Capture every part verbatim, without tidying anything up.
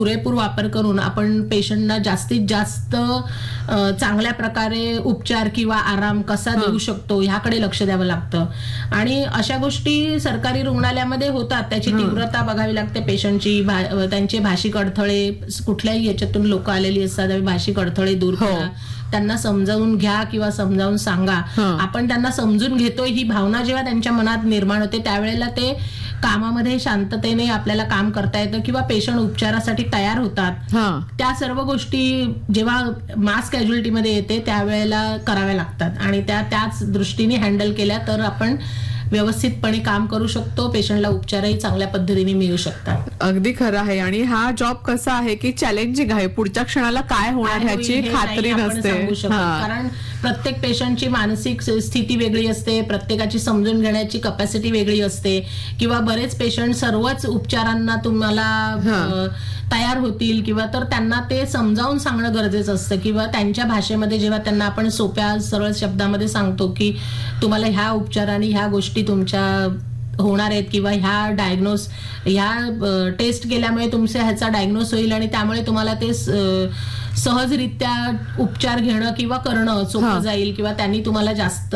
पुरेपूर वापर करून आपण पेशंटना जास्तीत जास्त चांगल्या प्रकारे उपचार किंवा आराम कसा देऊ शकतो ह्याकडे लक्ष द्यावं लागतं. आणि अशा गोष्टी सरकारी रुग्णालयामध्ये होतात, त्याची तीव्रता बघावी लागते पेशंटची, त्यांचे भाषिक अडथळे, कुठल्याही याच्यातून लोक आलेली असतात, भाषिक अडथळे दूर करा, त्यांना समजावून घ्या किंवा समजावून सांगा. आपण त्यांना समजून घेतोय ही भावना जेव्हा त्यांच्या मनात निर्माण होते त्यावेळेला ते कामामध्ये शांततेने आपल्याला काम करता येतं किंवा पेशंट उपचारासाठी तयार होतात. त्या सर्व गोष्टी जेव्हा मास कॅज्युअलिटीमध्ये येते त्यावेळेला कराव्या लागतात आणि त्या त्याच दृष्टीने हँडल केल्या तर आपण व्यवस्थितपणे काम करू शकतो, पेशंटला उपचारही चांगल्या पद्धतीने मिळू शकतात. अगदी खरं आहे. आणि हा जॉब कसा आहे की चॅलेंजिंग आहे, पुढच्या क्षणाला काय होणार ह्याची खात्री नसते. कारण प्रत्येक पेशंटची मानसिक स्थिती वेगळी असते, प्रत्येकाची समजून घेण्याची कॅपॅसिटी वेगळी असते किंवा बरेच पेशंट सर्वच उपचारांना तुम्हाला तयार होतील किंवा तर त्यांना ते समजावून सांगणं गरजेचं असतं किंवा त्यांच्या भाषेमध्ये जेव्हा त्यांना आपण सोप्या सरळ शब्दामध्ये सांगतो की तुम्हाला ह्या उपचाराने ह्या गोष्टी तुमच्या होणार आहेत किंवा ह्या डायग्नोस ह्या टेस्ट केल्यामुळे तुमच्या ह्याचा डायग्नोस होईल आणि त्यामुळे तुम्हाला ते सहजरित्या उपचार घेणं किंवा करणं सोपं जाईल किंवा त्यांनी तुम्हाला जास्त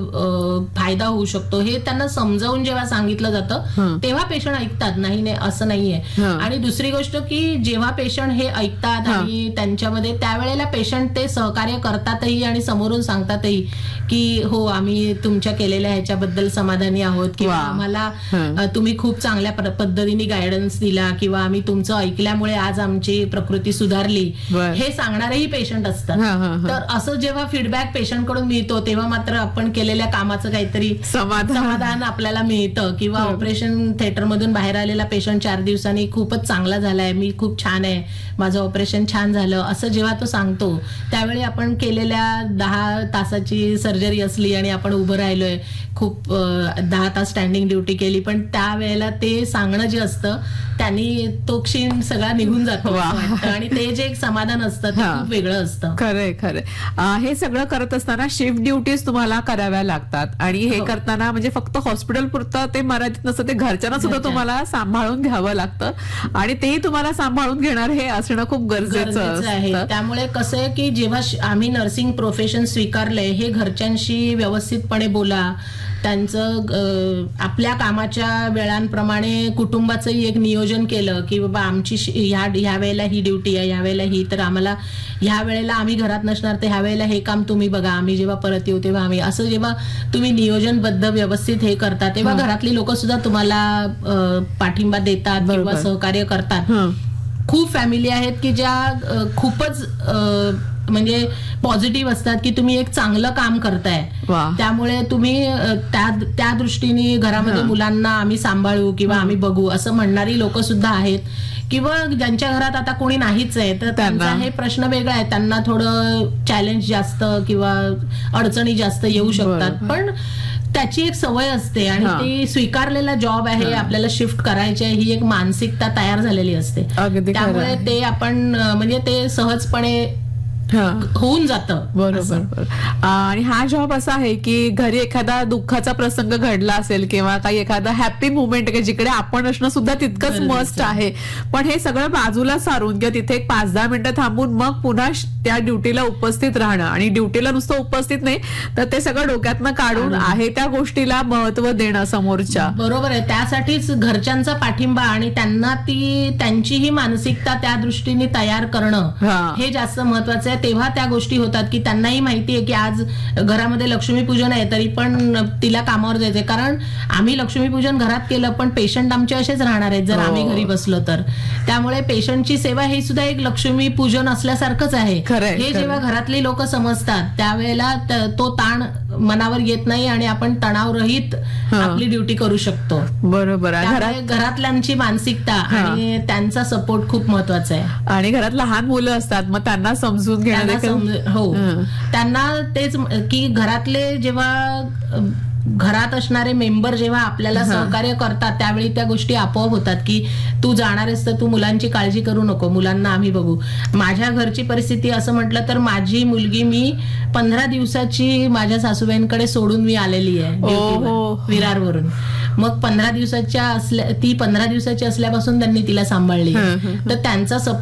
फायदा होऊ शकतो हे त्यांना समजावून जेव्हा सांगितलं जातं तेव्हा पेशंट ऐकतात. नाही नाही असं नाहीये. आणि दुसरी गोष्ट की जेव्हा पेशंट हे ऐकतात आणि त्यांच्यामध्ये त्यावेळेला पेशंट ते सहकार्य करतातही आणि समोरून सांगतातही की हो आम्ही तुमच्या केलेल्या ह्याच्याबद्दल समाधानी आहोत किंवा आम्हाला तुम्ही खूप चांगल्या पद्धतीने गायडन्स दिला किंवा आम्ही तुमचं ऐकल्यामुळे आज आमची प्रकृती सुधारली हे सांगणारेही पेशंट असतात. तर असं जेव्हा फीडबॅक पेशंट कडून मिळतो तेव्हा मात्र आपण केलेल्या कामाचं काहीतरी समाधान आपल्याला मिळतं किंवा ऑपरेशन थिएटर मधून बाहेर आलेला पेशंट चार दिवसांनी खूपच चांगला झालाय, मी खूप छान आहे, माझं ऑपरेशन छान झालं असं जेव्हा तो सांगतो त्यावेळी आपण केलेल्या दहा तासाची सर्जरी असली आणि आपण उभं राहिलोय, खूप दहा तास स्टँडिंग ड्युटी केली, पण त्यावेळेला ते सांगणं जे असतं त्यांनी तो क्षीण सगळा निघून जातो आणि ते जे एक समाधान असतं ते खूप वेगळं असतं. खरंय खरंय. हे सगळं करत असताना शिफ्ट ड्युटीज तुम्हाला कराव्या लागतात आणि हे करताना म्हणजे फक्त हॉस्पिटल पुरतं ते मर्यादित नसतं, ते घरच्यांना सुद्धा तुम्हाला सांभाळून घ्यावं लागतं आणि तेही तुम्हाला सांभाळून घेणार हे असणं खूप गरजेचं आहे. त्यामुळे कसं आहे की जेव्हा आम्ही नर्सिंग प्रोफेशन स्वीकारलंय हे घरच्यांशी व्यवस्थितपणे बोला, त्यांचं आपल्या कामाच्या वेळांप्रमाणे कुटुंबाचंही एक नियोजन केलं की बाबा आमची ह्या ह्या वेळेला ही ड्युटी आहे, ह्या वेळेला ही, तर आम्हाला ह्या वेळेला आम्ही घरात नसणार तर ह्या वेळेला हे काम तुम्ही बघा, आम्ही जेव्हा परत येऊ तेव्हा आम्ही, असं जेव्हा तुम्ही नियोजनबद्ध व्यवस्थित हे करता तेव्हा घरातली लोक सुद्धा तुम्हाला पाठिंबा देतात किंवा सहकार्य करतात. खूप फॅमिली आहेत की ज्या खूपच म्हणजे पॉझिटिव्ह असतात की तुम्ही एक चांगलं काम करताय त्यामुळे तुम्ही त्या त्या दृष्टीने घरामध्ये मुलांना आम्ही सांभाळू किंवा आम्ही बघू असं म्हणणारी लोक सुद्धा आहेत किंवा ज्यांच्या घरात आता कोणी नाहीच आहे तर त्यांचा हे प्रश्न वेगळा आहे, त्यांना थोडं चॅलेंज जास्त किंवा अडचणी जास्त येऊ शकतात, पण त्याची एक सवय असते आणि ती स्वीकारलेला जॉब आहे, आपल्याला शिफ्ट करायची आहे ही एक मानसिकता तयार झालेली असते. त्यामुळे ते आपण म्हणजे ते सहजपणे होऊन जातं. बरोबर. आणि हा जॉब असा आहे की घरी एखादा दुःखाचा प्रसंग घडला असेल किंवा काही एखादा हॅपी मुवमेंट आहे जिकडे आपण असणं सुद्धा तितकंच मस्ट आहे, पण हे सगळं बाजूला सारून किंवा तिथे एक पाच दहा मिनिटं थांबून मग पुन्हा त्या ड्युटीला उपस्थित राहणं आणि ड्युटीला नुसतं उपस्थित नाही तर ते सगळं डोक्यातनं काढून आहे त्या गोष्टीला महत्व देणं समोरच्या. बरोबर आहे. त्यासाठीच घरच्यांचा पाठिंबा आणि त्यांना ती त्यांचीही मानसिकता त्या दृष्टीने तयार करणं हे जास्त महत्वाचं आहे. तेव्हा त्या गोष्टी होतात की त्यांनाही माहिती आहे की आज घरामध्ये लक्ष्मीपूजन आहे तरी पण तिला कामावर जायचंय, कारण आम्ही लक्ष्मीपूजन घरात केलं पण पेशंट आमचे असेच राहणार आहेत जर आम्ही घरी बसलो तर. त्यामुळे पेशंटची सेवा हे सुद्धा एक लक्ष्मीपूजन असल्यासारखंच आहे. हे जेव्हा घरातली लोक समजतात त्यावेळेला तो ताण मनावर येत नाही आणि आपण तणावरहित आपली ड्युटी करू शकतो. बरोबर आहे. घरातल्यांची मानसिकता आणि त्यांचा सपोर्ट खूप महत्वाचा आहे. आणि घरात लहान मुलं असतात मग त्यांना समजून घेणं हो त्यांना तेच की घरातले जेव्हा घरात असणारे मेंबर जेव्हा आपल्याला सहकार्य करतात त्यावेळी त्या गोष्टी आपोआप होतात की तू जाणार आहेस तर तू मुलांची काळजी करू नको, मुलांना आम्ही बघू. माझ्या घरची परिस्थिती असं म्हटलं तर माझी मुलगी मी पंधरा दिवसाची माझ्या सासूबाईंकडे सोडून मी आलेली आहे ड्युटीवर, विरारवरून. मग पंधरा दिवसाच्या असल्या ती पंधरा दिवसाची असल्यापासून त्यांनी तिला सांभाळली. तर त्यांचा